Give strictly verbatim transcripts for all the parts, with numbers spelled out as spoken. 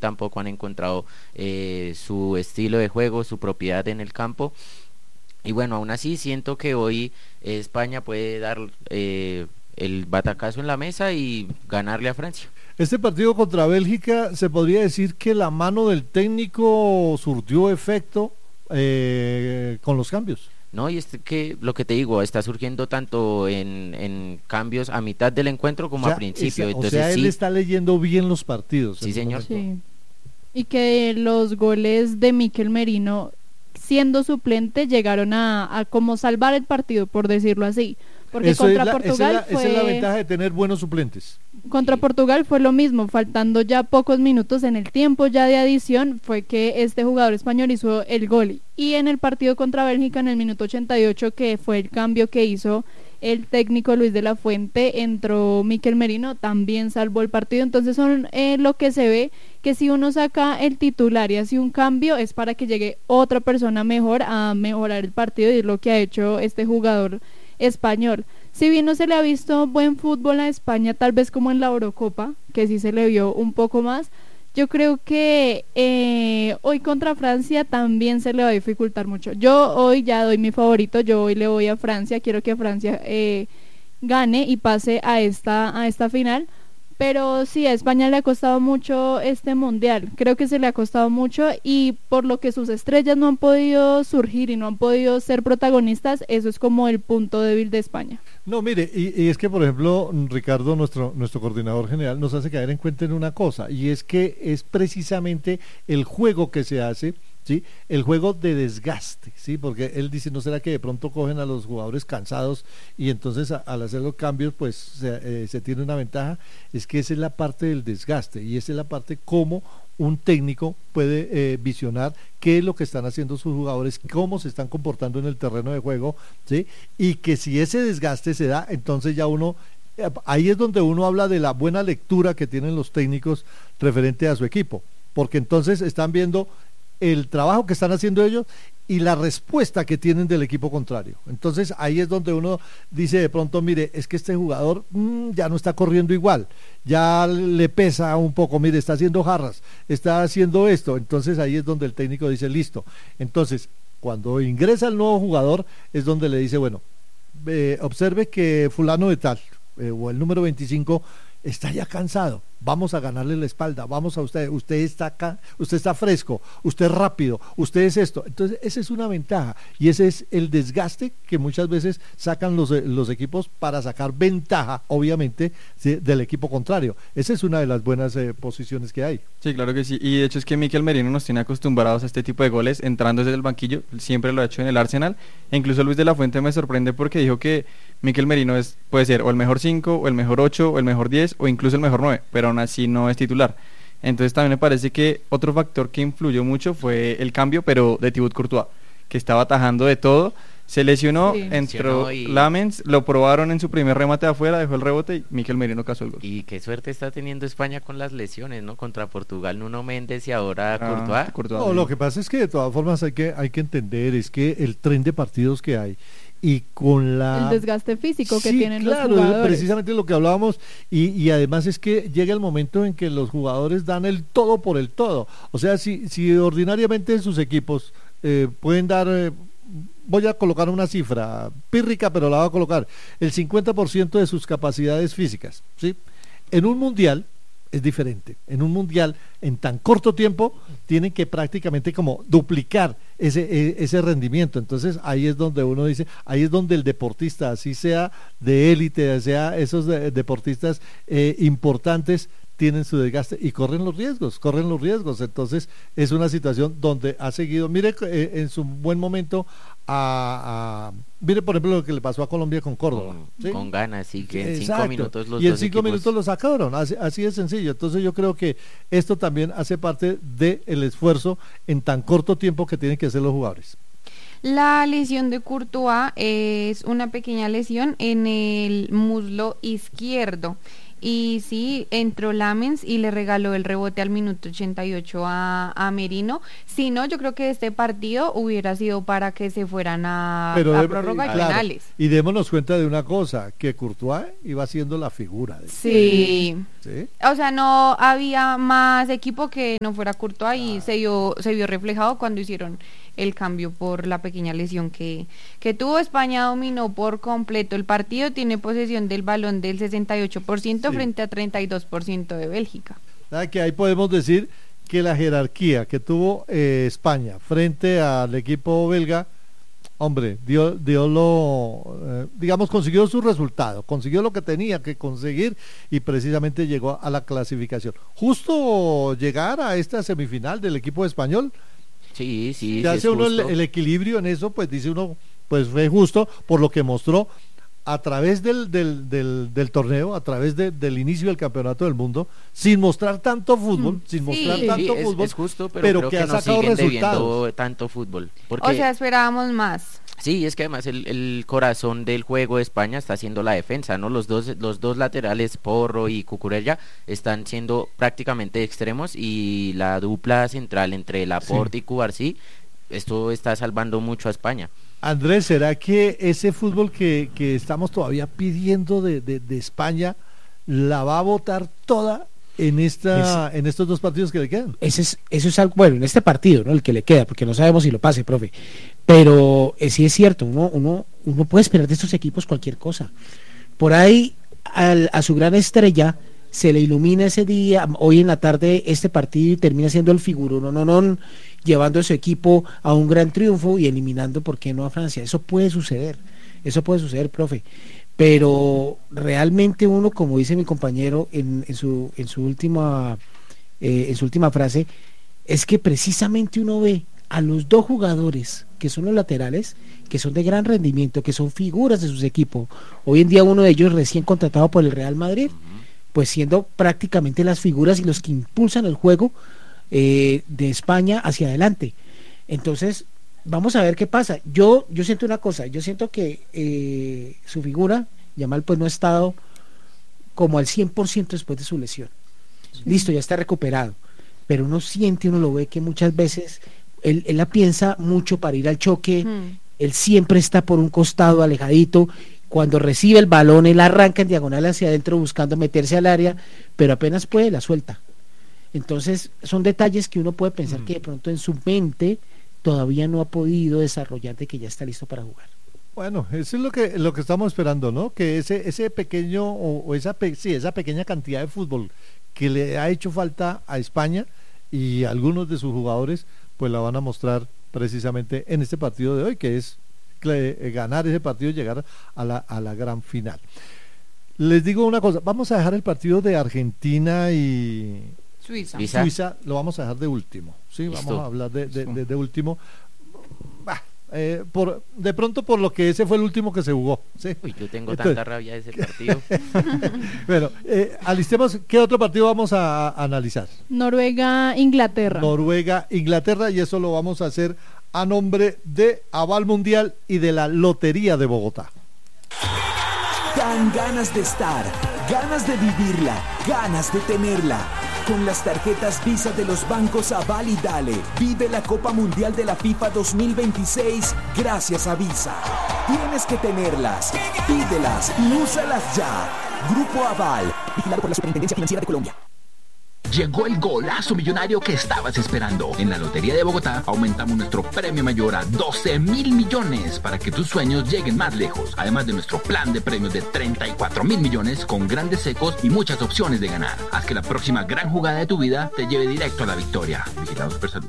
tampoco han encontrado eh, su estilo de juego, su propiedad en el campo. Y bueno, aún así siento que hoy eh, España puede dar eh, el batacazo en la mesa y ganarle a Francia. Este partido contra Bélgica, se podría decir que la mano del técnico surtió efecto eh, con los cambios. No, y es que lo que te digo, está surgiendo tanto en, en cambios a mitad del encuentro como o sea, a principio. esa, Entonces, o sea, él sí, está leyendo bien los partidos. Sí, señor. Sí. Y que los goles de Mikel Merino, siendo suplente, llegaron a, a como salvar el partido, por decirlo así. Porque Eso contra es la, Portugal esa es la, fue... esa es la ventaja de tener buenos suplentes. Contra Sí. Portugal fue lo mismo, faltando ya pocos minutos en el tiempo ya de adición, fue que este jugador español hizo el gol. Y en el partido contra Bélgica, en el minuto ochenta y ocho, que fue el cambio que hizo el técnico Luis de la Fuente, entró Mikel Merino, también salvó el partido. Entonces son eh, lo que se ve, que si uno saca el titular y hace un cambio, es para que llegue otra persona mejor a mejorar el partido, y es lo que ha hecho este jugador español. Si bien no se le ha visto buen fútbol a España, tal vez como en la Eurocopa, que sí se le vio un poco más, yo creo que eh, hoy contra Francia también se le va a dificultar mucho. Yo hoy ya doy mi favorito, yo hoy le voy a Francia, quiero que Francia eh, gane y pase a esta, a esta final. Pero sí, a España le ha costado mucho este mundial, creo que se le ha costado mucho, y por lo que sus estrellas no han podido surgir y no han podido ser protagonistas, eso es como el punto débil de España. No, mire, y, y es que, por ejemplo, Ricardo, nuestro, nuestro coordinador general, nos hace caer en cuenta en una cosa, y es que es precisamente el juego que se hace, ¿sí? El juego de desgaste, ¿sí? Porque él dice, ¿no será que de pronto cogen a los jugadores cansados y entonces a, al hacer los cambios pues se, eh, se tiene una ventaja? Es que esa es la parte del desgaste, y esa es la parte como un técnico puede eh, visionar qué es lo que están haciendo sus jugadores, cómo se están comportando en el terreno de juego, ¿sí? Y que si ese desgaste se da, entonces ya uno, eh, ahí es donde uno habla de la buena lectura que tienen los técnicos referente a su equipo, porque entonces están viendo el trabajo que están haciendo ellos y la respuesta que tienen del equipo contrario. Entonces ahí es donde uno dice de pronto, mire, es que este jugador mmm, ya no está corriendo igual, ya le pesa un poco, mire, está haciendo jarras, está haciendo esto. Entonces ahí es donde el técnico dice, listo. Entonces, cuando ingresa el nuevo jugador, es donde le dice, bueno, eh, observe que fulano de tal, eh, o el número veinticinco, está ya cansado, vamos a ganarle la espalda, vamos a usted, usted está acá, usted está fresco, usted es rápido, usted es esto. Entonces esa es una ventaja, y ese es el desgaste que muchas veces sacan los, los equipos para sacar ventaja, obviamente, ¿sí? Del equipo contrario. Esa es una de las buenas eh, posiciones que hay. Sí, claro que sí, y de hecho es que Mikel Merino nos tiene acostumbrados a este tipo de goles, entrando desde el banquillo, siempre lo ha hecho en el Arsenal, e incluso Luis de la Fuente me sorprende porque dijo que Mikel Merino es, puede ser o el mejor cinco, o el mejor ocho, o el mejor diez, o incluso el mejor nueve, pero aún así no es titular. Entonces también me parece que otro factor que influyó mucho fue el cambio, pero de Thibaut Courtois, que estaba atajando de todo, se lesionó, Sí. entró Y... Lamens, lo probaron en su primer remate de afuera, dejó el rebote y Mikel Merino cazó el gol. Y qué suerte está teniendo España con las lesiones, ¿no? Contra Portugal, Nuno Méndez y ahora Ah, Courtois. Courtois, No, sí. lo que pasa es que de todas formas hay que, hay que entender, es que el tren de partidos que hay, y con la... El desgaste físico que Sí, tienen claro, los jugadores. precisamente lo que hablábamos, y, y además es que llega el momento en que los jugadores dan el todo por el todo. O sea, si, si ordinariamente en sus equipos eh, pueden dar, eh, voy a colocar una cifra pírrica, pero la voy a colocar, el cincuenta por ciento de sus capacidades físicas, ¿sí? En un mundial es diferente. En un mundial, en tan corto tiempo, tienen que prácticamente como duplicar ese, ese rendimiento. Entonces ahí es donde uno dice, ahí es donde el deportista, así sea de élite, sea esos de, deportistas eh, importantes, tienen su desgaste y corren los riesgos, corren los riesgos. Entonces es una situación donde ha seguido, mire eh, en su buen momento a, a mire por ejemplo lo que le pasó a Colombia con Córdoba, Con, ¿sí? con ganas, sí, que en Exacto. cinco minutos los y en dos cinco equipos... minutos lo sacaron, así, así de sencillo. Entonces yo creo que esto también hace parte del esfuerzo en tan corto tiempo que tienen que hacer los jugadores. La lesión de Courtois es una pequeña lesión en el muslo izquierdo. Y sí, entró Lamens y le regaló el rebote al minuto ochenta y ocho a, a Merino. Si no, yo creo que este partido hubiera sido para que se fueran a, Pero a de- prórroga y claro, penales. y démonos cuenta de una cosa, que Courtois iba siendo la figura. De, Sí. ¿sí? O sea, no había más equipo que no fuera Courtois y se vio, se vio reflejado cuando hicieron el cambio por la pequeña lesión que, que tuvo. España dominó por completo el partido, tiene posesión del balón del sesenta y ocho por ciento Sí. frente a treinta y dos por ciento de Bélgica. ¿Sabe que ahí podemos decir que la jerarquía que tuvo eh, España frente al equipo belga, hombre, dio, dio lo, eh, digamos, consiguió su resultado, consiguió lo que tenía que conseguir y precisamente llegó a la clasificación. Justo llegar a esta semifinal del equipo español, Sí, sí, si sí, hace es uno el, justo. el equilibrio en eso, pues dice uno, pues fue justo por lo que mostró a través del, del, del, del torneo, a través de- del inicio del campeonato del mundo, sin mostrar tanto fútbol, Mm, sin sí. mostrar Sí, tanto Sí, es, fútbol, es justo, pero, pero creo que que, ha nos sacado siguen resultados. debiendo tanto fútbol. Porque, O sea, esperábamos más. sí, es que además el, el corazón del juego de España está siendo la defensa, ¿no? Los dos, los dos laterales, Porro y Cucurella, están siendo prácticamente extremos y la dupla central entre Laporte y Cubarsí, esto está salvando mucho a España. Andrés, ¿será que ese fútbol que, que estamos todavía pidiendo de, de, de España la va a votar toda en esta en estos dos partidos que le quedan? Ese es, eso es algo, bueno, en este partido, ¿no? El que le queda, porque no sabemos si lo pase, profe. Pero eh, sí es cierto, uno, uno, uno puede esperar de estos equipos cualquier cosa. Por ahí, al- a su gran estrella, se le ilumina ese día, hoy en la tarde, este partido y termina siendo el figurón, no, no, no, llevando a su equipo a un gran triunfo y eliminando, ¿por qué no a Francia? Eso puede suceder, eso puede suceder, profe. Pero realmente uno, como dice mi compañero en, en su, en su última, eh, en su última frase, es que precisamente uno ve a los dos jugadores que son los laterales, que son de gran rendimiento, que son figuras de sus equipos. Hoy en día uno de ellos recién contratado por el Real Madrid, pues siendo prácticamente las figuras y los que impulsan el juego eh, de España hacia adelante. Entonces, vamos a ver qué pasa. Yo, yo siento una cosa, yo siento que eh, su figura, Yamal, pues no ha estado como al cien por ciento después de su lesión. Listo, ya está recuperado, pero uno siente, uno lo ve que muchas veces él, él la piensa mucho para ir al choque, Mm. él siempre está por un costado alejadito, cuando recibe el balón él arranca en diagonal hacia adentro buscando meterse al área, pero apenas puede la suelta. Entonces son detalles que uno puede pensar Mm. que de pronto en su mente todavía no ha podido desarrollar de que ya está listo para jugar. Bueno, eso es lo que lo que estamos esperando, ¿no? Que ese ese pequeño o, o esa pe- sí, esa pequeña cantidad de fútbol que le ha hecho falta a España y algunos de sus jugadores pues la van a mostrar precisamente en este partido de hoy, que es cle- eh, ganar ese partido y llegar a la a la gran final. Les digo una cosa, vamos a dejar el partido de Argentina y Suiza. Suiza. Suiza, lo vamos a dejar de último, sí, Listo. vamos a hablar de, de, de- de último. Bah, eh, por, de pronto por lo que ese fue el último que se jugó, sí. Uy, yo tengo Entonces- tanta rabia de ese partido. Bueno, eh, alistemos, ¿qué otro partido vamos a, a analizar? Noruega, Inglaterra. Noruega, Inglaterra, y eso lo vamos a hacer a nombre de Aval Mundial y de la Lotería de Bogotá. Dan ganas de estar, ganas de vivirla, ganas de tenerla. Con las tarjetas Visa de los bancos Aval y Dale, vive la Copa Mundial de la FIFA dos mil veintiséis gracias a Visa. Tienes que tenerlas, pídelas y úsalas ya. Grupo Aval, vigilado por la Superintendencia Financiera de Colombia. Llegó el golazo millonario que estabas esperando. En la Lotería de Bogotá aumentamos nuestro premio mayor a doce mil millones para que tus sueños lleguen más lejos. Además de nuestro plan de premios de treinta y cuatro mil millones con grandes secos y muchas opciones de ganar. Haz que la próxima gran jugada de tu vida te lleve directo a la victoria. Vigilado Supersalud.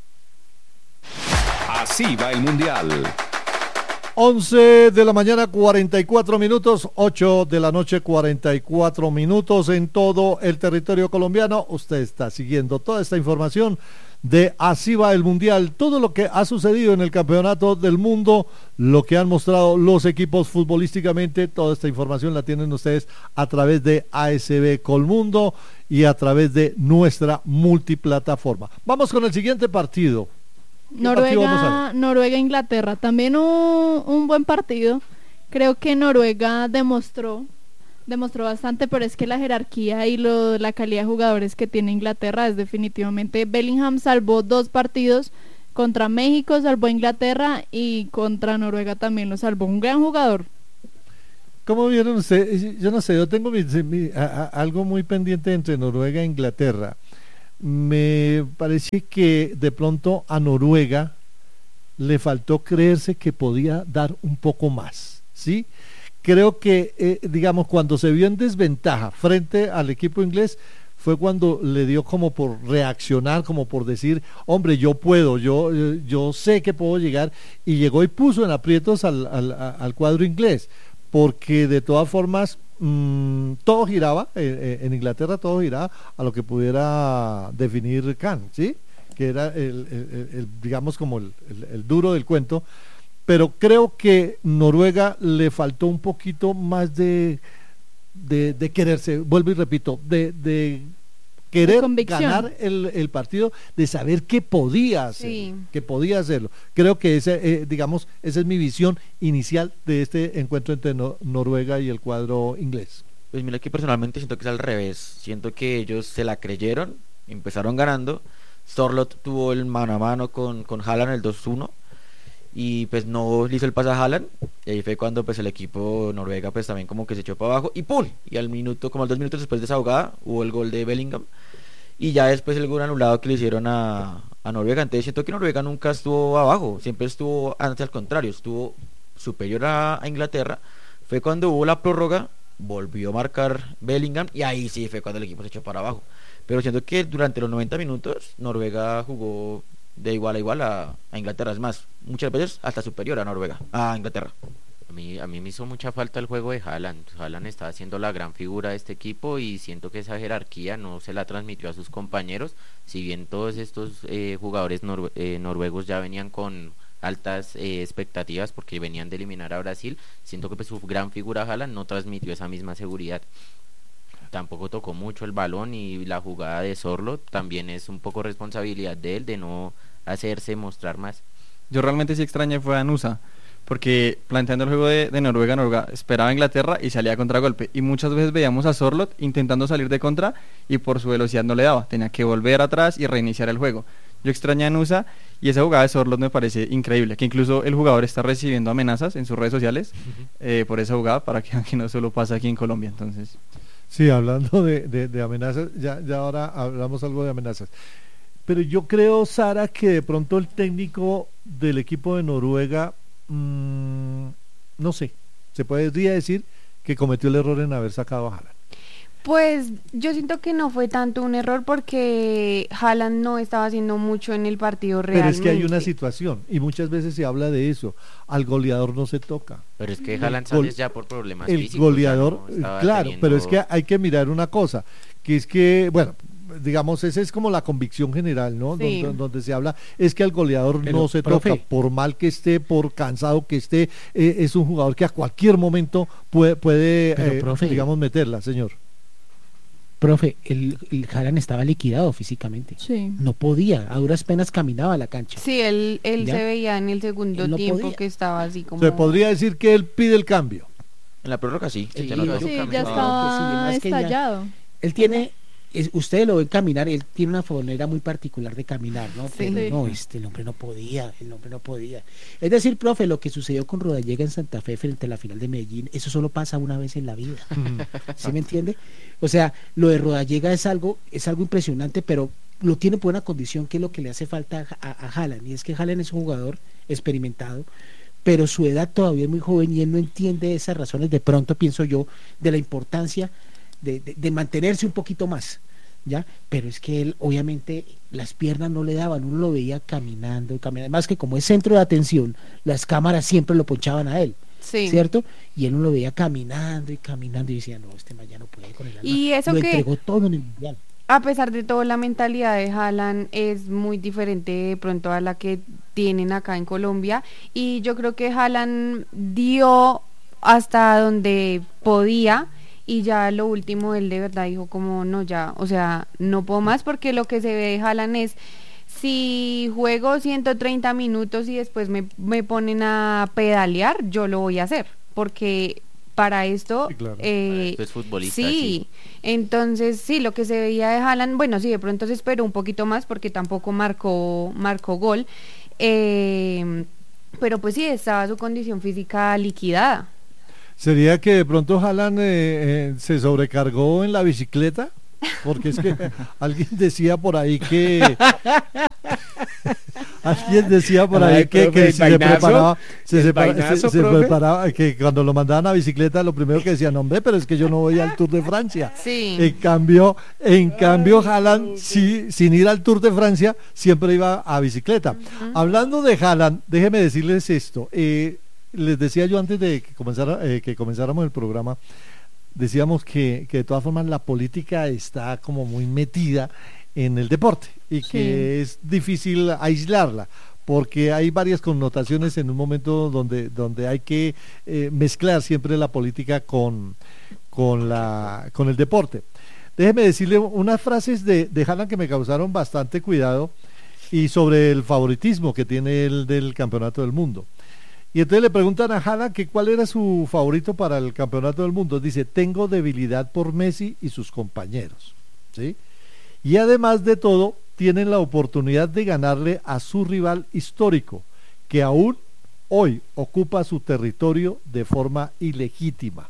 Así va el Mundial. once de la mañana, cuarenta y cuatro minutos, ocho de la noche, cuarenta y cuatro minutos en todo el territorio colombiano. Usted está siguiendo toda esta información de Así va el Mundial, todo lo que ha sucedido en el Campeonato del Mundo, lo que han mostrado los equipos futbolísticamente, toda esta información la tienen ustedes a través de A S B Colmundo y a través de nuestra multiplataforma. Vamos con el siguiente partido. ¿Qué partido vamos a Noruega, Noruega, Inglaterra, también un, un buen partido. Creo que Noruega demostró Demostró bastante, pero es que la jerarquía y lo, la calidad de jugadores que tiene Inglaterra es definitivamente. Bellingham salvó dos partidos, contra México salvó a Inglaterra y contra Noruega también lo salvó. Un gran jugador. ¿Cómo vieron ustedes? Yo no sé, yo tengo mi, mi, a, a, algo muy pendiente entre Noruega e Inglaterra. Me parece que de pronto a Noruega le faltó creerse que podía dar un poco más, ¿sí? Creo que, eh, digamos, cuando se vio en desventaja frente al equipo inglés, fue cuando le dio como por reaccionar, como por decir, hombre, yo puedo, yo, yo sé que puedo llegar, y llegó y puso en aprietos al, al, al cuadro inglés, porque de todas formas mmm, todo giraba, eh, en Inglaterra todo giraba a lo que pudiera definir Khan, ¿sí? Que era, el, el, el, el digamos, como el, el, el duro del cuento. Pero creo que Noruega le faltó un poquito más de, de, de quererse, vuelvo y repito, de, de querer ganar el, el partido, de saber que podía hacer, sí. que podía hacerlo. Creo que ese, eh, digamos, esa es mi visión inicial de este encuentro entre no, Noruega y el cuadro inglés. Pues mira que personalmente siento que es al revés, siento que ellos se la creyeron, empezaron ganando, Sorloth tuvo el mano a mano con, con Haaland el dos uno, y pues no le hizo el pase a Haaland, y ahí fue cuando pues el equipo Noruega pues también como que se echó para abajo y ¡pum! Y al minuto, como al dos minutos después de esa jugada, hubo el gol de Bellingham, y ya después el gol anulado que le hicieron a, a Noruega. Entonces siento que Noruega nunca estuvo abajo, siempre estuvo, antes al contrario, estuvo superior a, a Inglaterra. Fue cuando hubo la prórroga, volvió a marcar Bellingham, y ahí sí fue cuando el equipo se echó para abajo. Pero siento que durante los noventa minutos Noruega jugó de igual a igual a, a Inglaterra, es más, muchas veces hasta superior a Noruega, a Inglaterra. A mí, a mí me hizo mucha falta el juego de Haaland. Haaland está haciendo la gran figura de este equipo y siento que esa jerarquía no se la transmitió a sus compañeros. Si bien todos estos eh, jugadores norue eh, noruegos ya venían con altas eh, expectativas porque venían de eliminar a Brasil, siento que pues, su gran figura Haaland no transmitió esa misma seguridad. Tampoco tocó mucho el balón, y la jugada de Sorloth también es un poco responsabilidad de él de no hacerse mostrar más. Yo realmente sí extrañé fue a Nusa, porque planteando el juego de, de Noruega, Noruega esperaba a Inglaterra y salía a contragolpe, y muchas veces veíamos a Sorloth intentando salir de contra y por su velocidad no le daba, tenía que volver atrás y reiniciar el juego. Yo extrañé a Nusa, y esa jugada de Sorloth me parece increíble, que incluso el jugador está recibiendo amenazas en sus redes sociales uh-huh. eh, por esa jugada, para que, que no solo pasa aquí en Colombia. Entonces sí, hablando de, de, de amenazas, ya, ya ahora hablamos algo de amenazas. Pero yo creo, Sara, que de pronto el técnico del equipo de Noruega, mmm, no sé, se podría decir que cometió el error en haber sacado a Haaland. Pues yo siento que no fue tanto un error, porque Haaland no estaba haciendo mucho en el partido realmente. Pero es que hay una situación, y muchas veces se habla de eso, al goleador no se toca. Pero es que Haaland sale ya por problemas el físicos. El goleador, no claro, teniendo... pero es que hay que mirar una cosa, que es que, bueno, digamos, esa es como la convicción general, ¿no? Sí. Donde, donde se habla, es que al goleador pero, no se profe, toca, por mal que esté, por cansado que esté, eh, es un jugador que a cualquier momento puede, puede pero, eh, profe, digamos, meterla, señor. Profe, el, el Haaland estaba liquidado físicamente. Sí. No podía, a duras penas caminaba a la cancha. Sí, él, él se veía en el segundo no tiempo podía. que estaba así como... Se podría decir que él pide el cambio. En la prórroga sí. Sí, sí, sí, sí ya estaba sí, estallado. Ya, él tiene... Es, ustedes lo ven caminar, él tiene una manera muy particular de caminar, ¿no? Sí. Pero no, este, el hombre no podía, el hombre no podía. Es decir, profe, lo que sucedió con Rodallega en Santa Fe frente a la final de Medellín, eso solo pasa una vez en la vida. ¿Sí me entiende? O sea, lo de Rodallega es algo, es algo impresionante, pero lo tiene por una condición que es lo que le hace falta a, a, a Haaland, y es que Haaland es un jugador experimentado, pero su edad todavía es muy joven y él no entiende esas razones, de pronto pienso yo, de la importancia De, de, de mantenerse un poquito más, ¿ya? Pero es que él, obviamente, las piernas no le daban, uno lo veía caminando, caminando, además que como es centro de atención, las cámaras siempre lo ponchaban a él, sí. ¿cierto? Y él uno lo veía caminando y caminando y decía, no, este man ya no puede con el alma. Y eso lo que entregó todo en el mundial. A pesar de todo, la mentalidad de Haaland es muy diferente de pronto a la que tienen acá en Colombia, y yo creo que Haaland dio hasta donde podía, y ya lo último él de verdad dijo como no, ya, o sea, no puedo más, porque lo que se ve de Haaland es, si juego ciento treinta minutos y después me, me ponen a pedalear, yo lo voy a hacer, porque para esto. Sí, claro. eh, Esto es futbolista. sí, Sí. entonces sí, lo que se veía de Haaland, bueno, sí, de pronto se esperó un poquito más porque tampoco marcó, marcó gol, eh, pero pues sí, estaba su condición física liquidada. ¿Sería que de pronto Haaland eh, eh, se sobrecargó en la bicicleta? Porque es que alguien decía por ahí que alguien decía por ahí Ay, que, profe, que el si se vainazo, preparaba, se, el se, para- vainazo, se- se profe. preparaba, que cuando lo mandaban a bicicleta lo primero que decían, hombre, pero es que yo no voy al Tour de Francia. Sí. En cambio, en cambio Haaland, sí, sin ir al Tour de Francia, siempre iba a bicicleta. Hablando de Haaland, déjeme decirles esto. eh, les decía yo antes de que, comenzara, eh, que comenzáramos el programa, decíamos que, que de todas formas la política está como muy metida en el deporte y que es difícil aislarla porque hay varias connotaciones en un momento donde, donde hay que eh, mezclar siempre la política con, con, la, con el deporte. Déjeme decirle unas frases de, de Haaland que me causaron bastante cuidado y sobre el favoritismo que tiene él del campeonato del mundo. Y entonces le preguntan a Haaland que cuál era su favorito para el campeonato del mundo. Dice, tengo debilidad por Messi y sus compañeros, ¿sí? Y además de todo, tienen la oportunidad de ganarle a su rival histórico, que aún hoy ocupa su territorio de forma ilegítima.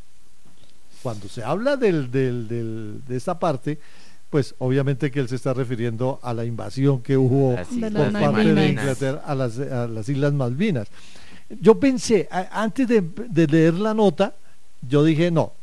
Cuando se habla del, del, del, de esta parte, pues obviamente que él se está refiriendo a la invasión que hubo Las De por las Islas parte de Malvinas. Inglaterra a las, a las Islas Malvinas. Yo pensé, a- antes de, de leer la nota, yo dije, no,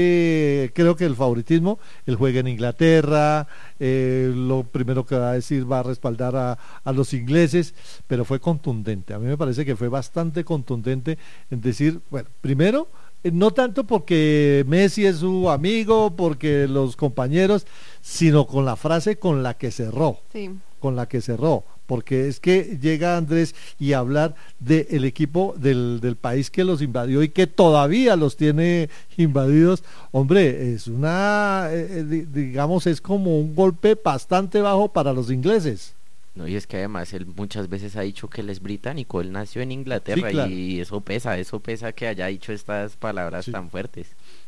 este, creo que el favoritismo, él juega en Inglaterra, eh, lo primero que va a decir va a respaldar a, a los ingleses, pero fue contundente. A mí me parece que fue bastante contundente en decir, bueno, primero, eh, no tanto porque Messi es su amigo, porque los compañeros, sino con la frase con la que cerró. Sí. con la que cerró, porque es que llega Andrés y hablar del equipo del, del país que los invadió y que todavía los tiene invadidos, hombre, es una, eh, di- digamos, es como un golpe bastante bajo para los ingleses. No, y es que además él muchas veces ha dicho que él es británico, él nació en Inglaterra Sí, claro. y eso pesa, eso pesa que haya dicho estas palabras Sí. tan fuertes.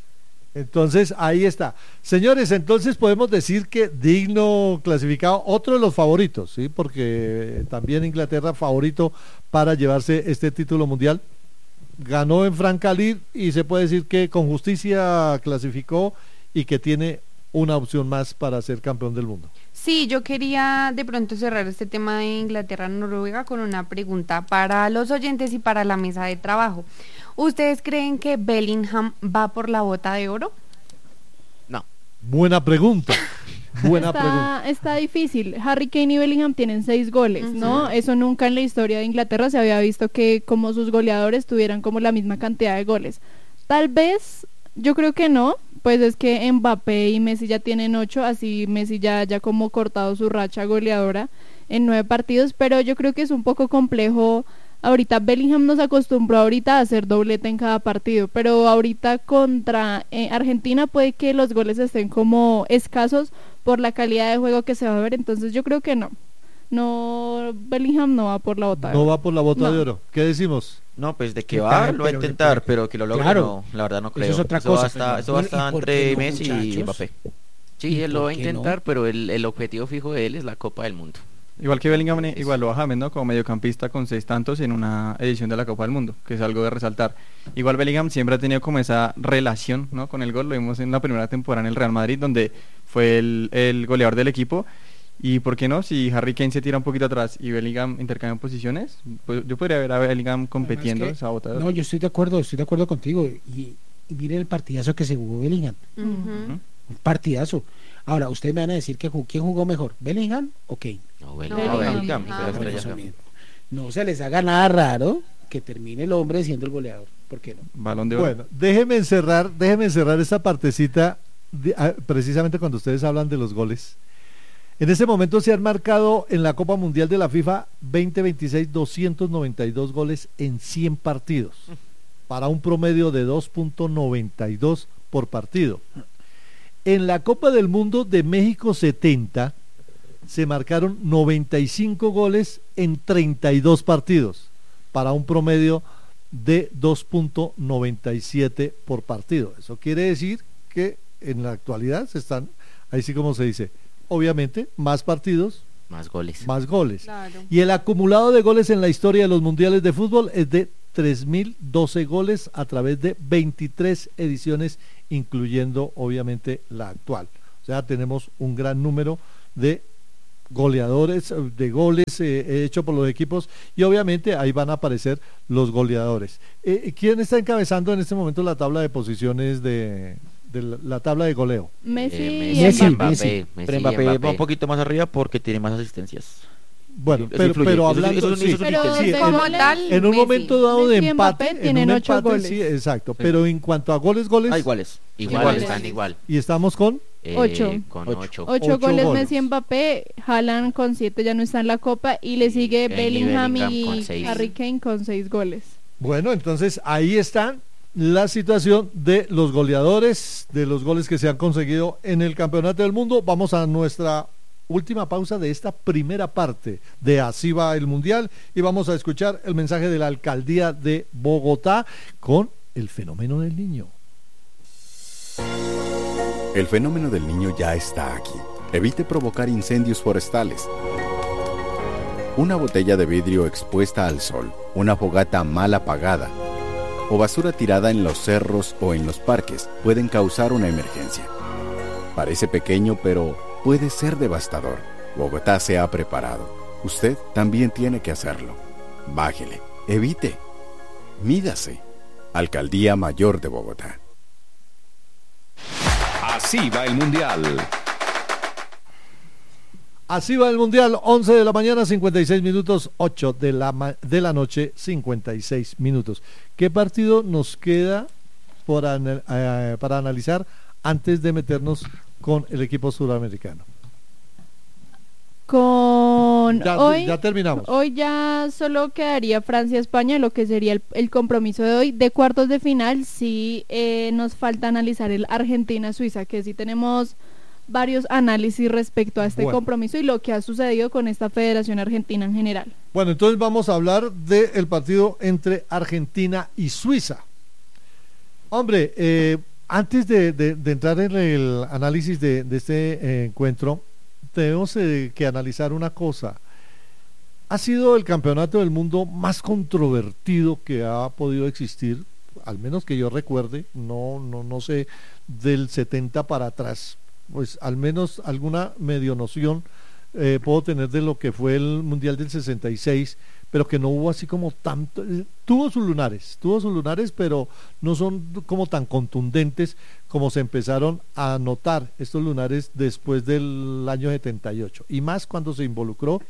Entonces, ahí está. Señores, entonces podemos decir que digno clasificado, otro de los favoritos, ¿sí? Porque también Inglaterra favorito para llevarse este título mundial. Ganó en Francalí y se puede decir que con justicia clasificó y que tiene una opción más para ser campeón del mundo. Sí, yo quería de pronto cerrar este tema de Inglaterra-Noruega con una pregunta para los oyentes y para la mesa de trabajo. ¿Ustedes creen que Bellingham va por la bota de oro? No, Buena pregunta. Buena pregunta. Está, está difícil. Harry Kane y Bellingham tienen seis goles, ¿no? Eso nunca en la historia de Inglaterra se había visto que como sus goleadores tuvieran como la misma cantidad de goles. Tal vez, yo creo que no, pues es que Mbappé y Messi ya tienen ocho, así Messi ya haya como cortado su racha goleadora en nueve partidos, pero yo creo que es un poco complejo. Ahorita Bellingham nos acostumbró ahorita a hacer doblete en cada partido, pero ahorita contra eh, Argentina puede que los goles estén como escasos por la calidad de juego que se va a ver, entonces yo creo que no. No, Bellingham no va por la bota. de No oro. va por la bota No. de oro. ¿Qué decimos? no, pues de que Que va, tal, lo va a pero que intentar, puede- pero que lo logre, Claro. no, la verdad no Eso creo. es otra va a cosa. estar, eso va a ¿Y estar por qué entre no, Messi y muchachos? Mbappé. Sí, ¿Y él lo por va a qué no? intentar, pero el, el objetivo fijo de él es la Copa del Mundo. Igual que Bellingham, eh, igualó a James, ¿no? Como mediocampista con seis tantos en una edición de la Copa del Mundo, que es algo de resaltar. Igual Bellingham siempre ha tenido como esa relación, ¿no? Con el gol, lo vimos en la primera temporada en el Real Madrid, donde fue el, el goleador del equipo. Y por qué no, si Harry Kane se tira un poquito atrás y Bellingham intercambia posiciones, pues yo podría ver a Bellingham compitiendo Además que- esa bota de oro. No, yo estoy de acuerdo, estoy de acuerdo contigo. Y, y mire el partidazo que se jugó Bellingham. Ujú. Un partidazo. Ahora, ustedes me van a decir que jug- quién jugó mejor, Bellingham o Kane. No, Bellingham. no, Bellingham, Ah, pero Por estrella. eso mismo. No se les haga nada raro que termine el hombre siendo el goleador. ¿Por qué no? Balón de oro. Bueno, déjeme encerrar, déjeme encerrar esta partecita de- ah, precisamente cuando ustedes hablan de los goles. En este momento se han marcado en la Copa Mundial de la FIFA veinte veintiséis doscientos noventa y dos goles en cien partidos, para un promedio de dos punto noventa y dos por partido. En la Copa del Mundo de México setenta se marcaron noventa y cinco goles en treinta y dos partidos, para un promedio de dos punto noventa y siete por partido. Eso quiere decir que en la actualidad se están, ahí sí como se dice, obviamente más partidos, Más goles. más goles. Claro. Y el acumulado de goles en la historia de los mundiales de fútbol es de tres mil doce goles a través de veintitrés ediciones, incluyendo obviamente la actual. O sea, tenemos un gran número de goleadores, de goles eh, hechos por los equipos, y obviamente ahí van a aparecer los goleadores. Eh, ¿Quién está encabezando en este momento la tabla de posiciones de, de la, la tabla de goleo? Messi, Eh, y Messi, Mbappé. Messi. Messi Pero y Mbappé, Mbappé. va un poquito más arriba porque tiene más asistencias. Bueno, Eso pero, influye. pero Eso- hablando eso- eso- sí, eso- Pero sí, de en- como goles, tal, en un Messi. momento dado de Messi y Mbappé empate, en tienen un ocho empate, goles. sí, exacto, Sí. pero en cuanto a goles, goles, Ah, iguales. Igual, Iguales. están igual. y estamos con Eh, Ocho. Con Ocho. ocho. Ocho, Ocho goles, goles. Messi y Mbappé, Haaland con siete ya no está en la Copa y le Y sigue Kane y Bellingham Bellingham y con seis. Harry Kane con seis goles. Bueno, entonces ahí está la situación de los goleadores, de los goles que se han conseguido en el Campeonato del Mundo. Vamos a nuestra última pausa de esta primera parte de Así va el Mundial y vamos a escuchar el mensaje de la Alcaldía de Bogotá con el fenómeno del niño. El fenómeno del niño ya está aquí. Evite provocar incendios forestales. Una botella de vidrio expuesta al sol, una fogata mal apagada o basura tirada en los cerros o en los parques pueden causar una emergencia. Parece pequeño, pero puede ser devastador. Bogotá se ha preparado. Usted también tiene que hacerlo. Bájele, evite, mídase. Alcaldía Mayor de Bogotá. Así va el Mundial. Así va el Mundial, once de la mañana, cincuenta y seis minutos, ocho de la, ma- de la noche, cincuenta y seis minutos. ¿Qué partido nos queda por ana- eh, para analizar antes de meternos con el equipo sudamericano? Con Ya, hoy, ya terminamos. hoy ya solo quedaría Francia-España, lo que sería el, el compromiso de hoy. De cuartos de final, sí eh, nos falta analizar el Argentina-Suiza, que sí tenemos varios análisis respecto a este Bueno. compromiso y lo que ha sucedido con esta Federación Argentina en general. Bueno, entonces vamos a hablar del partido entre Argentina y Suiza. Hombre, eh, antes de, de- de entrar en el análisis de, de este eh, encuentro, tenemos eh, que analizar una cosa. Ha sido el campeonato del mundo más controvertido que ha podido existir, al menos que yo recuerde, no, no, no sé, del setenta para atrás. Pues al menos alguna medio noción eh, puedo tener de lo que fue el Mundial del sesenta y seis, pero que no hubo así como tanto, eh, tuvo sus lunares, tuvo sus lunares, pero no son como tan contundentes como se empezaron a notar estos lunares después del año setenta y ocho, y más cuando se involucró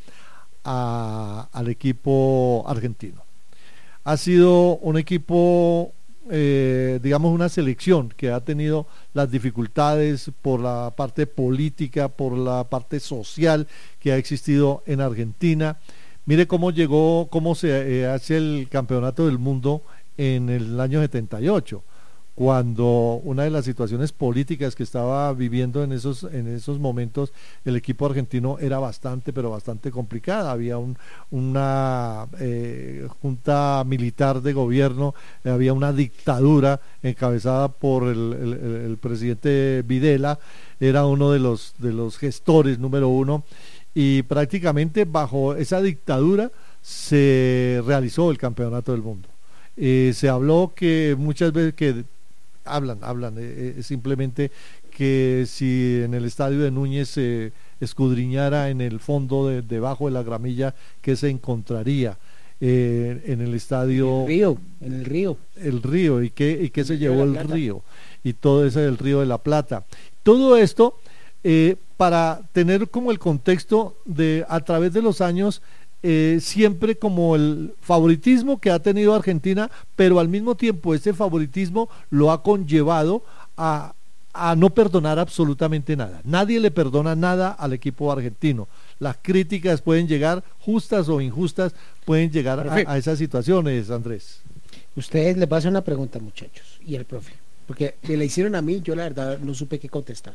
a- al equipo argentino. Ha sido un equipo, eh, digamos, una selección que ha tenido las dificultades por la parte política, por la parte social que ha existido en Argentina. Mire cómo llegó, cómo se eh, hace el campeonato del mundo en el año setenta y ocho, cuando una de las situaciones políticas que estaba viviendo en esos, en esos momentos el equipo argentino era bastante, pero bastante complicada. Había un, una eh, junta militar de gobierno, había una dictadura encabezada por el, el- el- el presidente Videla, era uno de los, de los gestores número uno, y prácticamente bajo esa dictadura se realizó el campeonato del mundo. Eh, se habló que muchas veces que hablan, hablan eh, eh, simplemente que si en el estadio de Núñez se escudriñara en el fondo de, debajo de la gramilla, que se encontraría eh, en el estadio El río, en el río. el río y qué y qué se El río llevó de el la Plata. río y todo ese del río de la Plata. Todo esto eh, para tener como el contexto de a través de los años, eh, siempre como el favoritismo que ha tenido Argentina, pero al mismo tiempo ese favoritismo lo ha conllevado a, a no perdonar absolutamente nada. Nadie le perdona nada al equipo argentino. Las críticas pueden llegar, justas o injustas, pueden llegar a, Profe. a esas situaciones, Andrés. Ustedes les voy a hacer una pregunta, muchachos, y el profe, porque me la hicieron a mí, yo la verdad no supe qué contestar.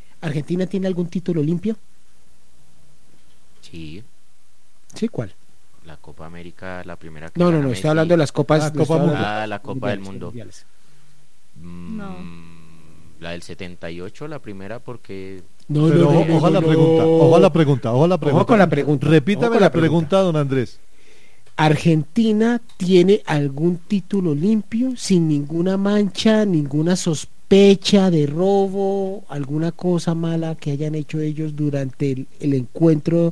¿Argentina tiene algún título limpio? Sí. Sí, ¿cuál? La Copa América, la primera que No, no, gana no, Messi. estoy hablando de las copas. Ah, estoy Copa hablando Mundial. Ah, la Copa del Mundo. mundiales. Mm, No. La del setenta y ocho, la primera, porque No, Pero no, no, ojo, no, ojo a la no. pregunta, ojo a la pregunta, ojo a la pregunta. con la pregunta, Repítame ojo con la, la pregunta, pregunta. don Andrés. ¿Argentina tiene algún título limpio, sin ninguna mancha, ninguna sospecha de robo, alguna cosa mala que hayan hecho ellos durante el, el encuentro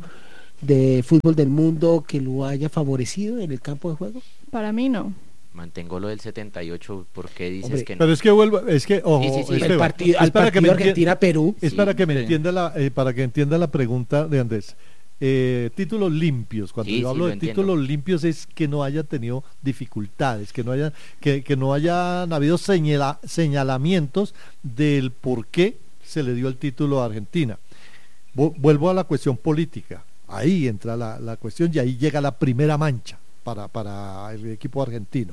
de fútbol del mundo que lo haya favorecido en el campo de juego? Para mí no. mantengo lo del setenta y ocho. ¿Por qué dices Hombre, que no? Pero es que vuelvo, es que, ojo, Sí, sí, sí. Esteban, El partido, es al para que partido me enti- Argentina-Perú. Es Sí, para que me sí. entienda la, eh, para que entienda la pregunta de Andrés. Eh, títulos limpios, cuando Sí, yo sí, hablo lo de entiendo. títulos limpios es que no haya tenido dificultades, que no haya, que, que no hayan habido señala- señalamientos del por qué se le dio el título a Argentina. Vu- Vuelvo a la cuestión política, ahí entra la, la cuestión y ahí llega la primera mancha para, para el equipo argentino.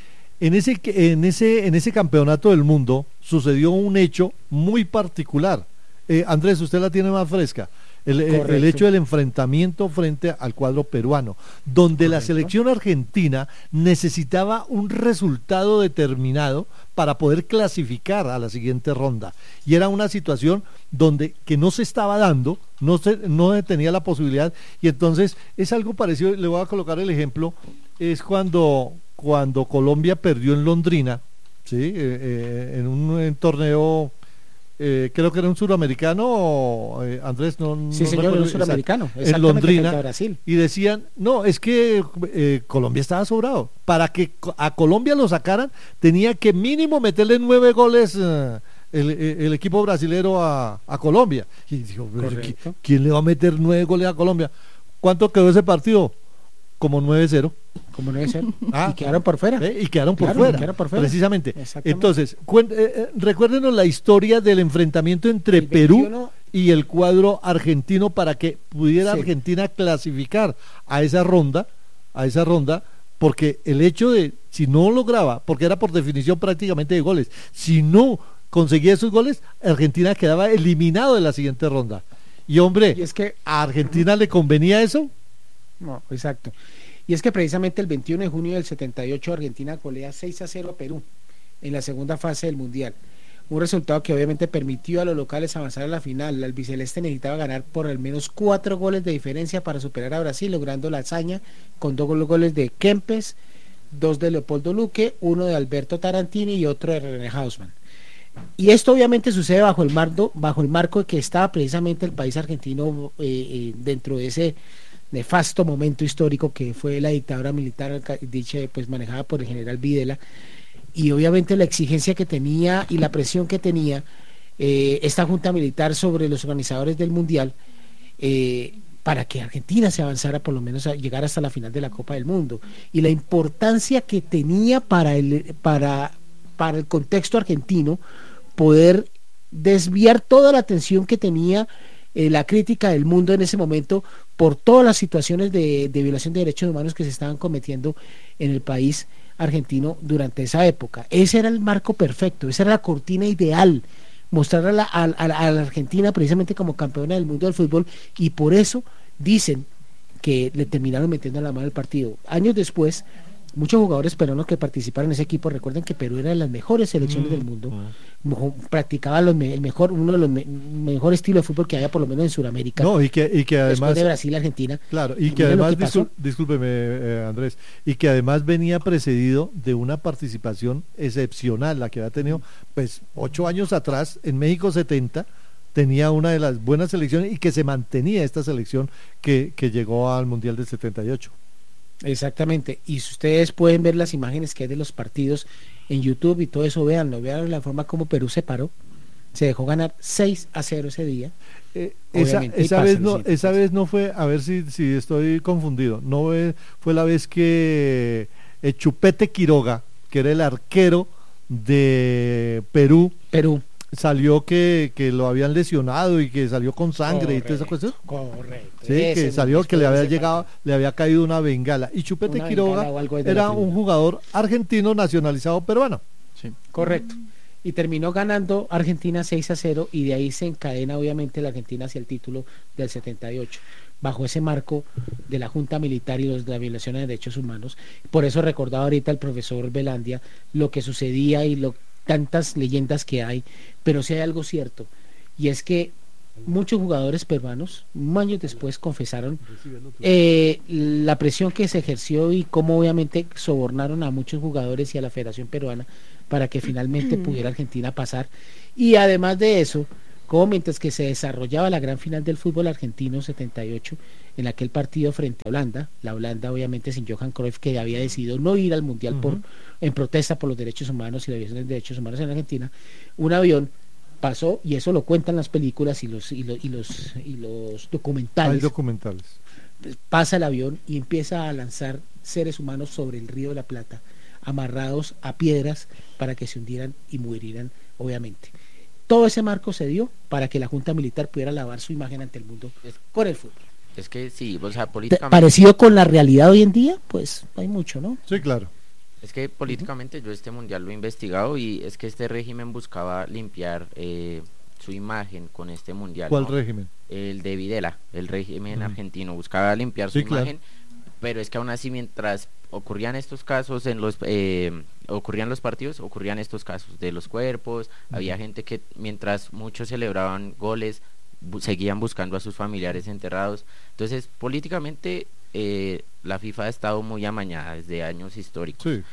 En ese, en, ese, en ese campeonato del mundo sucedió un hecho muy particular. Eh, Andrés, usted la tiene más fresca. El, el- el Correcto. hecho del enfrentamiento frente al cuadro peruano, donde la Correcto. selección argentina necesitaba un resultado determinado para poder clasificar a la siguiente ronda. Y era una situación donde que no se estaba dando, no se, no se tenía la posibilidad, y entonces es algo parecido. Le voy a colocar el ejemplo, es cuando, cuando Colombia perdió en Londrina, ¿sí? Eh, eh, en un en torneo, eh, creo que era un suramericano, eh, Andrés, no, Sí, no señor, recuerdo un exacto, suramericano. en exactamente, Londrina, frente a Brasil. y decían, no, es que eh, Colombia estaba sobrado. Para que co- a Colombia lo sacaran, tenía que mínimo meterle nueve goles eh, el, el- el equipo brasilero a, a Colombia. Y dijo, pero ¿qui- Correcto. ¿quién le va a meter nueve goles a Colombia? ¿Cuánto quedó ese partido? Como nueve cero. Como no debe ser. Ah. Y quedaron por fuera. ¿eh? Y quedaron por Claro, fuera, quedaron por fuera. precisamente. Exactamente. Entonces, cuen- eh, eh, recuérdenos la historia del enfrentamiento entre El Perú veintiuno y el cuadro argentino para que pudiera Sí. Argentina clasificar a esa ronda, a esa ronda, porque el hecho de, si no lograba, porque era por definición prácticamente de goles, si no conseguía esos goles, Argentina quedaba eliminado de la siguiente ronda. Y hombre, Y es que ¿a Argentina le convenía eso? No, exacto. Y es que precisamente el veintiuno de junio del setenta y ocho Argentina golea seis a cero a Perú en la segunda fase del Mundial. Un resultado que obviamente permitió a los locales avanzar a la final. El albiceleste necesitaba ganar por al menos cuatro goles de diferencia para superar a Brasil, logrando la hazaña con dos gol- goles de Kempes, dos de Leopoldo Luque, uno de Alberto Tarantini y otro de René Hausmann. Y esto obviamente sucede bajo el marco, bajo el marco de que estaba precisamente el país argentino eh, eh, dentro de ese nefasto momento histórico que fue la dictadura militar ca- dicha pues manejada por el general Videla, y obviamente la exigencia que tenía y la presión que tenía eh, esta junta militar sobre los organizadores del mundial, eh, para que Argentina se avanzara por lo menos a llegar hasta la final de la Copa del Mundo, y la importancia que tenía para el para para el contexto argentino poder desviar toda la atención que tenía eh, la crítica del mundo en ese momento por todas las situaciones de, de violación de derechos humanos que se estaban cometiendo en el país argentino durante esa época. Ese era el marco perfecto, esa era la cortina ideal, mostrar a la, a, a la- a la Argentina precisamente como campeona del mundo del fútbol, y por eso dicen que le terminaron metiendo la mano al partido. Años después, muchos jugadores peruanos que participaron en ese equipo recuerdan que Perú era de las mejores selecciones del mundo, Mo- practicaba los me- el mejor, uno de los me- mejor estilo de fútbol que había por lo menos en Sudamérica, No, y que, y que después además... de Brasil y Argentina. Claro, y Y que mira lo además, que pasó. discul- discúlpeme eh, Andrés, y que además venía precedido de una participación excepcional, la que había tenido pues ocho años atrás, en México setenta, tenía una de las buenas selecciones y que se mantenía esta selección que, que llegó al Mundial del setenta y ocho. Exactamente, y si ustedes pueden ver las imágenes que hay de los partidos en YouTube y todo eso, véanlo, vean la forma como Perú se paró, se dejó ganar seis a cero ese día. Eh, esa Obviamente, y esa pasa vez el no siguiente esa paso. vez no fue, a ver si, si estoy confundido, no ve- fue la vez que eh, Chupete Quiroga, que era el arquero de Perú, Perú. salió que, que lo habían lesionado y que salió con sangre y toda esa cuestión. Correcto. Sí, Ese que es salió el- que le había ese llegado, le había caído una bengala. Y Chupete Una Quiroga bengala o algo de la era tribuna. un jugador argentino nacionalizado peruano. Sí. Correcto. Y terminó ganando Argentina seis a cero, y de ahí se encadena obviamente la Argentina hacia el título del setenta y ocho. Bajo ese marco de la Junta Militar y los de la violación de derechos humanos. Por eso recordaba ahorita el profesor Velandia lo que sucedía y lo tantas leyendas que hay, pero sí hay algo cierto, y es que muchos jugadores peruanos años después confesaron eh, la presión que se ejerció y cómo obviamente sobornaron a muchos jugadores y a la Federación Peruana para que finalmente pudiera Argentina pasar. Y además de eso, como mientras que se desarrollaba la gran final del fútbol argentino setenta y ocho, en aquel partido frente a Holanda, la Holanda obviamente sin Johan Cruyff, que había decidido no ir al Mundial uh-huh. por en protesta por los derechos humanos y la violación de derechos humanos en Argentina, un avión pasó, y eso lo cuentan las películas y los y los y los, y los documentales. Hay documentales. Pasa el avión y empieza a lanzar seres humanos sobre el Río de la Plata, amarrados a piedras para que se hundieran y murieran, obviamente. Todo ese marco se dio para que la Junta Militar pudiera lavar su imagen ante el mundo con el fútbol. Es que sí, o sea, políticamente... Parecido con la realidad hoy en día, pues hay mucho, ¿no? Sí, claro. Es que políticamente uh-huh. yo este mundial lo he investigado, y es que este régimen buscaba limpiar eh, su imagen con este mundial. ¿Cuál ¿no? régimen? El de Videla, el régimen uh-huh. argentino, buscaba limpiar sí, su claro. imagen, pero es que aún así mientras ocurrían estos casos en los eh, ocurrían los partidos, ocurrían estos casos de los cuerpos, uh-huh. había gente que mientras muchos celebraban goles, bu- seguían buscando a sus familiares enterrados. Entonces políticamente eh, la FIFA ha estado muy amañada desde años históricos. Sí.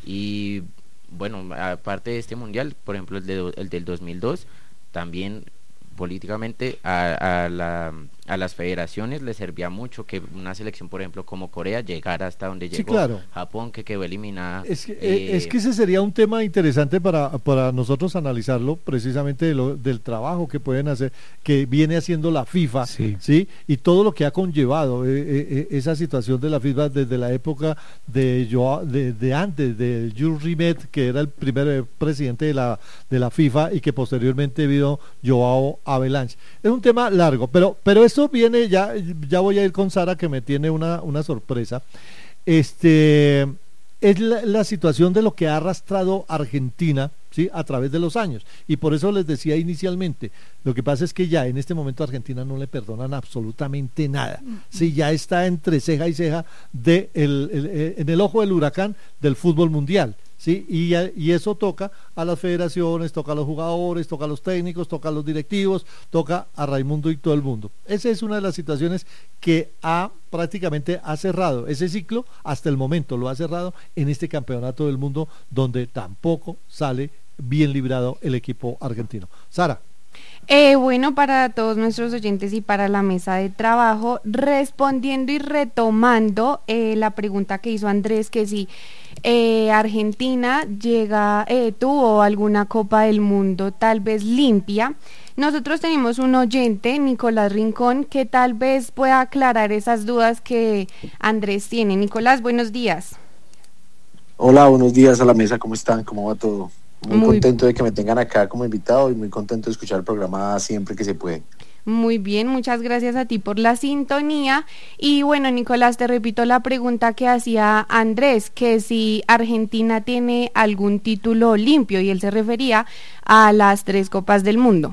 Y bueno, aparte de este mundial, por ejemplo el, de, el del dos mil dos, también políticamente a, a, la, a las federaciones les servía mucho que una selección, por ejemplo, como Corea llegara hasta donde llegó. Sí, claro. Japón, que quedó eliminada. Es que, eh, es que ese sería un tema interesante para, para nosotros analizarlo, precisamente de lo, del trabajo que pueden hacer, que viene haciendo la FIFA, sí, ¿sí? Y todo lo que ha conllevado eh, eh, esa situación de la FIFA desde la época de, Joao, de, de antes, de Jules Rimet, que era el primer presidente de la, de la FIFA, y que posteriormente vino Joao Avalanche. Es un tema largo, pero, pero esto viene, ya, ya voy a ir con Sara, que me tiene una, una sorpresa. Este es la, la situación de lo que ha arrastrado Argentina, ¿sí?, a través de los años, y por eso les decía inicialmente, lo que pasa es que ya en este momento a Argentina no le perdonan absolutamente nada, sí, ya está entre ceja y ceja de el, el, el, en el ojo del huracán del fútbol mundial. Sí, y, y eso toca a las federaciones, toca a los jugadores, toca a los técnicos, toca a los directivos, toca a Raimundo y todo el mundo. Esa es una de las situaciones que ha prácticamente ha cerrado ese ciclo, hasta el momento lo ha cerrado en este campeonato del mundo, donde tampoco sale bien librado el equipo argentino. Sara. Eh, bueno, para todos nuestros oyentes y para la mesa de trabajo, respondiendo y retomando eh, la pregunta que hizo Andrés, que si eh, Argentina llega, eh, tuvo alguna Copa del Mundo tal vez limpia, nosotros tenemos un oyente, Nicolás Rincón, que tal vez pueda aclarar esas dudas que Andrés tiene. Nicolás, buenos días. Hola, buenos días a la mesa, ¿cómo están? ¿Cómo va todo? Muy, muy contento de que me tengan acá como invitado y muy contento de escuchar el programa siempre que se puede. Muy bien, muchas gracias a ti por la sintonía. Y bueno, Nicolás, te repito la pregunta que hacía Andrés, que si Argentina tiene algún título limpio, y él se refería a las tres Copas del Mundo.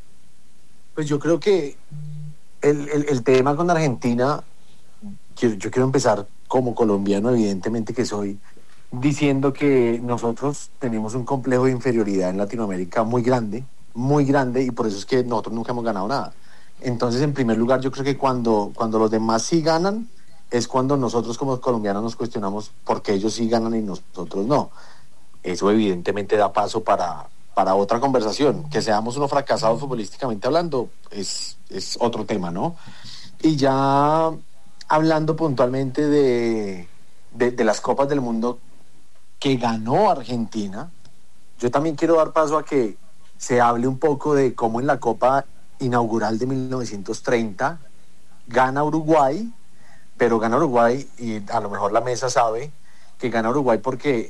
Pues yo creo que el, el, el tema con Argentina, yo, yo quiero empezar como colombiano, evidentemente que soy, diciendo que nosotros tenemos un complejo de inferioridad en Latinoamérica muy grande, muy grande, y por eso es que nosotros nunca hemos ganado nada. Entonces, en primer lugar, yo creo que cuando, cuando los demás sí ganan, es cuando nosotros como colombianos nos cuestionamos por qué ellos sí ganan y nosotros no. Eso evidentemente da paso para, para otra conversación. Que seamos unos fracasados futbolísticamente hablando es, es otro tema, ¿no? Y ya hablando puntualmente de, de, de las Copas del Mundo que ganó Argentina, yo también quiero dar paso a que se hable un poco de cómo en la Copa inaugural de mil novecientos treinta gana Uruguay, pero gana Uruguay, y a lo mejor la mesa sabe que gana Uruguay porque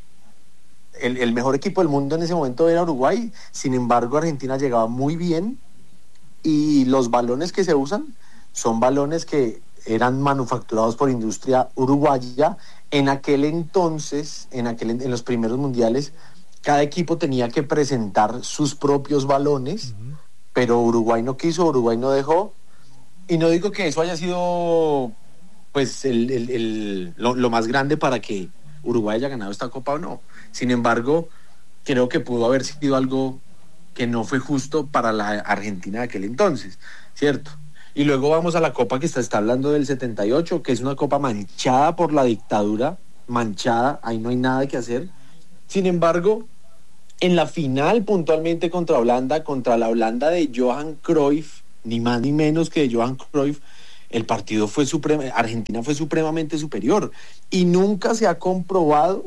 el, el mejor equipo del mundo en ese momento era Uruguay. Sin embargo, Argentina llegaba muy bien, y los balones que se usan son balones que eran manufacturados por industria uruguaya. En aquel entonces, en, aquel, en los primeros mundiales, cada equipo tenía que presentar sus propios balones, uh-huh. pero Uruguay no quiso, Uruguay no dejó, y no digo que eso haya sido pues el, el, el, lo, lo más grande para que Uruguay haya ganado esta Copa o no. Sin embargo, creo que pudo haber sido algo que no fue justo para la Argentina de aquel entonces, ¿cierto? Y luego vamos a la Copa que está, está hablando del setenta y ocho, que es una Copa manchada por la dictadura, manchada, ahí no hay nada que hacer. Sin embargo, en la final puntualmente contra Holanda, contra la Holanda de Johan Cruyff, ni más ni menos que de Johan Cruyff, el partido fue suprema, Argentina fue supremamente superior y nunca se ha comprobado,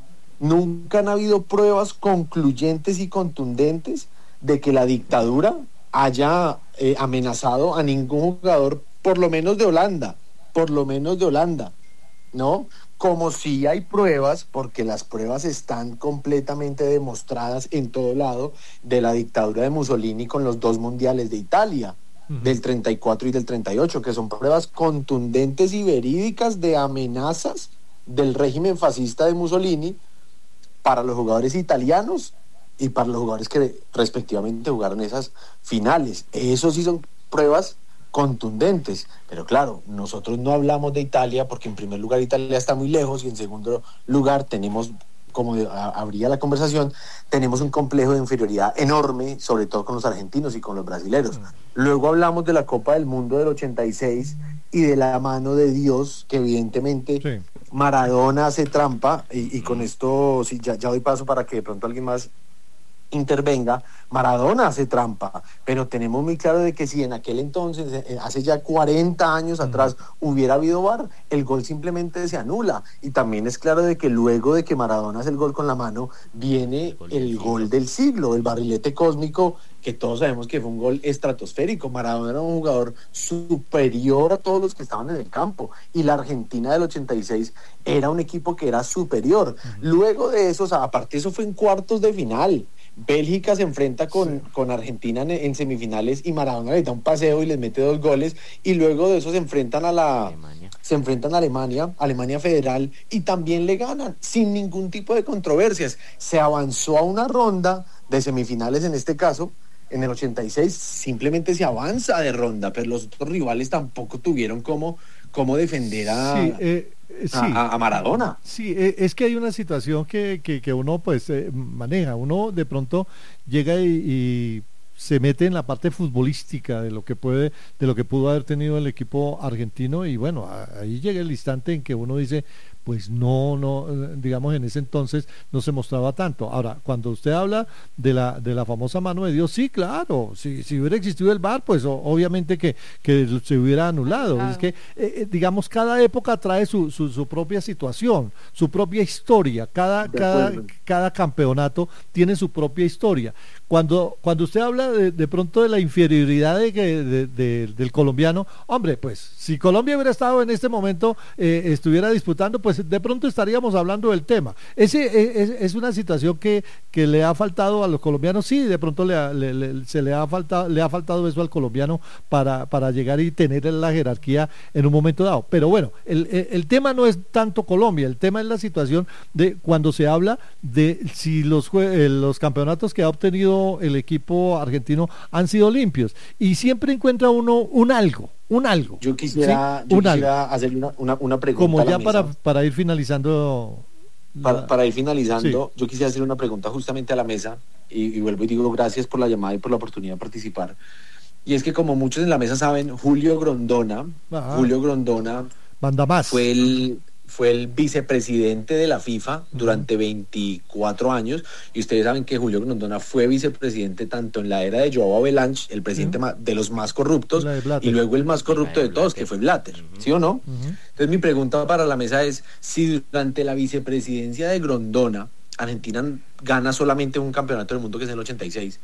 nunca han habido pruebas concluyentes y contundentes de que la dictadura haya eh, amenazado a ningún jugador, por lo menos de Holanda, por lo menos de Holanda, ¿no? Como si hay pruebas, porque las pruebas están completamente demostradas en todo lado, de la dictadura de Mussolini con los dos mundiales de Italia, uh-huh. del treinta y cuatro y del treinta y ocho, que son pruebas contundentes y verídicas de amenazas del régimen fascista de Mussolini para los jugadores italianos y para los jugadores que respectivamente jugaron esas finales. Eso sí son pruebas contundentes, pero claro, nosotros no hablamos de Italia porque en primer lugar Italia está muy lejos y en segundo lugar tenemos, como habría la conversación, tenemos un complejo de inferioridad enorme, sobre todo con los argentinos y con los brasileros. Luego hablamos de la Copa del Mundo del ochenta y seis y de la mano de Dios, que evidentemente sí. Maradona hace trampa, y, y con esto sí, ya, ya doy paso para que de pronto alguien más intervenga. Maradona hace trampa, pero tenemos muy claro de que si en aquel entonces, hace ya cuarenta años uh-huh. atrás, hubiera habido V A R, el gol simplemente se anula. Y también es claro de que luego de que Maradona hace el gol con la mano, viene el, el gol del siglo, el barrilete cósmico, que todos sabemos que fue un gol estratosférico. Maradona era un jugador superior a todos los que estaban en el campo, y la Argentina del ochenta y seis era un equipo que era superior. Uh-huh. Luego de eso, o sea, aparte eso fue en cuartos de final. Bélgica se enfrenta con, sí. con Argentina en, en semifinales y Maradona le da un paseo y les mete dos goles, y luego de eso se enfrentan a la Alemania. se enfrentan a Alemania, Alemania Federal, y también le ganan sin ningún tipo de controversias. Se avanzó a una ronda de semifinales en este caso. En el ochenta y seis simplemente se avanza de ronda, pero los otros rivales tampoco tuvieron cómo, cómo defender a, sí, eh, sí. a, a Maradona. Sí, eh, es que hay una situación que, que, que uno pues eh, maneja. Uno de pronto llega y, y se mete en la parte futbolística de lo que puede, de lo que pudo haber tenido el equipo argentino, y bueno, ahí llega el instante en que uno dice, pues no, no, digamos, en ese entonces no se mostraba tanto. Ahora, cuando usted habla de la de la famosa mano de Dios, sí, claro, si, si hubiera existido el V A R, pues o, obviamente que, que se hubiera anulado. Claro. Es que, eh, digamos, cada época trae su, su, su propia situación, su propia historia, cada, cada, cada campeonato tiene su propia historia. Cuando, cuando usted habla de, de pronto de la inferioridad de, de, de, del colombiano, hombre, pues si Colombia hubiera estado en este momento, eh, estuviera disputando, pues de pronto estaríamos hablando del tema. Ese es, es una situación que, que le ha faltado a los colombianos, sí, de pronto le, ha, le, le se le ha faltado, le ha faltado eso al colombiano para, para llegar y tener la jerarquía en un momento dado. Pero bueno, el, el, el tema no es tanto Colombia, el tema es la situación de cuando se habla de si los, los campeonatos que ha obtenido el equipo argentino han sido limpios, y siempre encuentra uno un algo, un algo. Yo quisiera, ¿sí? yo un quisiera algo. hacer una, una, una pregunta. Como a la ya mesa. para, para ir finalizando. Para, la... para ir finalizando, sí. yo quisiera hacer una pregunta justamente a la mesa, y, y vuelvo y digo gracias por la llamada y por la oportunidad de participar. Y es que, como muchos en la mesa saben, Julio Grondona, Ajá. Julio Grondona Manda más. fue el fue el vicepresidente de la FIFA durante veinticuatro años, y ustedes saben que Julio Grondona fue vicepresidente tanto en la era de Joao Havelange, el presidente uh-huh. de los más corruptos, y luego el más corrupto de, de todos, que fue Blatter, uh-huh. ¿sí o no? Uh-huh. Entonces mi pregunta para la mesa es, si durante la vicepresidencia de Grondona Argentina gana solamente un campeonato del mundo, que es el ochenta y seis,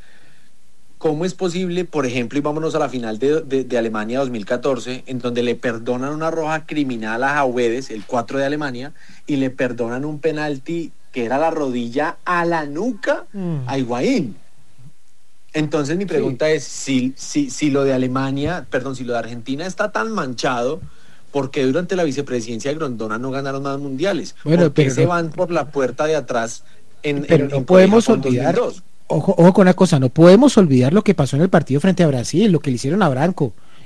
¿cómo es posible, por ejemplo, y vámonos a la final de, de, de Alemania dos mil catorce, en donde le perdonan una roja criminal a Jauvedes, el cuatro de Alemania, y le perdonan un penalti que era la rodilla a la nuca mm. a Higuaín? Entonces mi pregunta sí. es, si, si, si lo de Alemania, perdón, si lo de Argentina está tan manchado, ¿por qué durante la vicepresidencia de Grondona no ganaron más mundiales? Bueno, ¿Por qué pero se no, van por la puerta de atrás en, pero en, no en podemos Japón olvidar... dos mil dos? Ojo, ojo con una cosa, no podemos olvidar lo que pasó en el partido frente a Brasil, lo que le hicieron a Branco.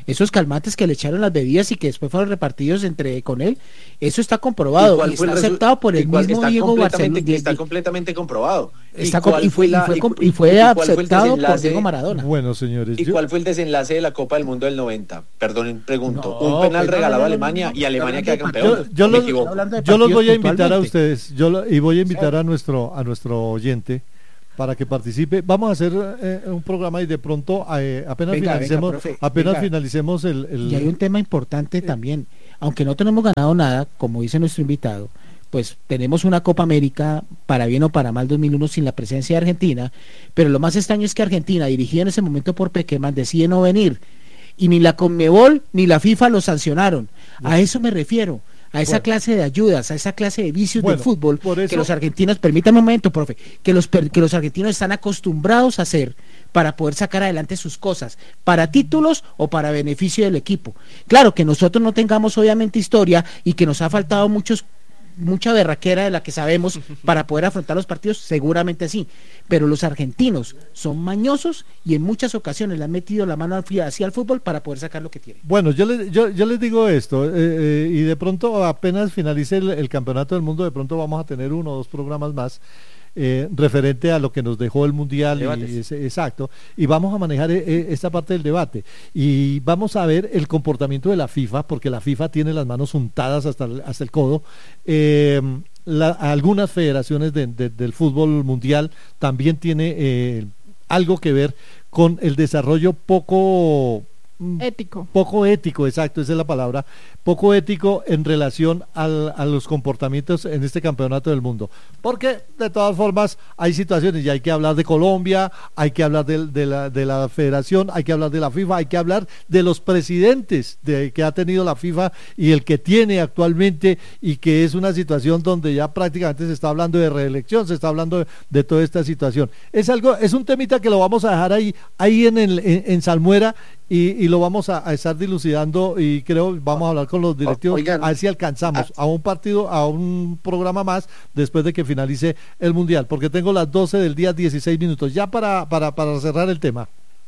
esos calmantes que le echaron las bebidas y que después fueron repartidos entre con él, eso está comprobado y, y está aceptado por el mismo está Diego Barcelona. Está completamente comprobado. Está y, y, fue, la, y, fue, y, y fue aceptado por Diego Maradona. Bueno, señores. ¿Y yo... cuál fue el desenlace de la Copa del Mundo del noventa? Perdón, pregunto. No, un penal pues, regalado no, no, a Alemania no, y Alemania queda campeón. Yo, yo, los, yo los voy a invitar a ustedes yo lo, y voy a invitar a nuestro a nuestro oyente para que participe. Vamos a hacer eh, un programa y de pronto eh, apenas venga, finalicemos venga, profe, apenas venga. finalicemos el, el... Y hay un tema importante eh. también. Aunque no tenemos ganado nada, como dice nuestro invitado, pues tenemos una Copa América, para bien o para mal, dos mil uno sin la presencia de Argentina, pero lo más extraño es que Argentina, dirigida en ese momento por Pequeman, decide no venir, y ni la Conmebol ni la FIFA lo sancionaron. A eso me refiero, a esa bueno. clase de ayudas, a esa clase de vicios bueno, del fútbol, eso... que los argentinos, permítame un momento, profe, que los, que los argentinos están acostumbrados a hacer para poder sacar adelante sus cosas, para títulos o para beneficio del equipo. Claro, que nosotros no tengamos obviamente historia y que nos ha faltado muchos mucha berraquera de la que sabemos para poder afrontar los partidos, seguramente sí, pero los argentinos son mañosos y en muchas ocasiones le han metido la mano hacia el fútbol para poder sacar lo que tienen. Bueno, yo, le, yo, yo les digo esto, eh, eh, y de pronto apenas finalice el, el campeonato del mundo, de pronto vamos a tener uno o dos programas más Eh, referente a lo que nos dejó el mundial y ese, exacto, y vamos a manejar eh, esta parte del debate y vamos a ver el comportamiento de la FIFA, porque la FIFA tiene las manos untadas hasta el, hasta el codo. eh, la, algunas federaciones de, de, del fútbol mundial también tiene eh, algo que ver con el desarrollo poco ético. Poco ético, exacto, esa es la palabra, poco ético en relación al, a los comportamientos en este campeonato del mundo, porque de todas formas hay situaciones y hay que hablar de Colombia, hay que hablar de, de, la, de la federación, hay que hablar de la FIFA, hay que hablar de los presidentes de, que ha tenido la FIFA y el que tiene actualmente, y que es una situación donde ya prácticamente se está hablando de reelección, se está hablando de, de toda esta situación. Es algo, es un temita que lo vamos a dejar ahí, ahí en, el, en, en Salmuera, y, y lo vamos a, a estar dilucidando, y creo vamos a hablar con los directivos. Oigan, a ver si alcanzamos a un partido, a un programa más después de que finalice el mundial, porque tengo las doce del día, dieciséis minutos ya para, para, para cerrar el tema.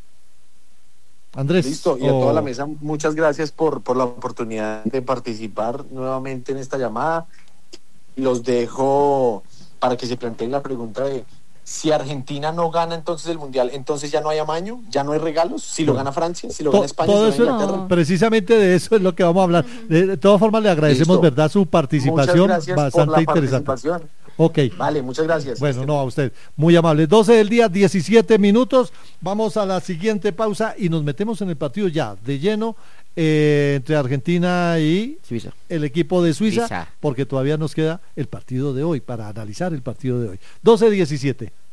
Andrés. Listo, y a toda la mesa, muchas gracias por, por la oportunidad de participar nuevamente en esta llamada. Los dejo para que se planteen la pregunta de: si Argentina no gana entonces el mundial, entonces ya no hay amaño, ya no hay regalos. Si lo gana Francia, si lo gana España, todo si lo gana gana Inglaterra. Precisamente de eso es lo que vamos a hablar. De, de todas formas le agradecemos, Listo. verdad, su participación, bastante interesante. Ok. Vale, muchas gracias. Bueno, no, a usted, muy amable. doce del día, diecisiete minutos. Vamos a la siguiente pausa y nos metemos en el partido ya de lleno eh, entre Argentina y Suiza, el equipo de Suiza, Suiza, porque todavía nos queda el partido de hoy para analizar el partido de hoy. doce diecisiete.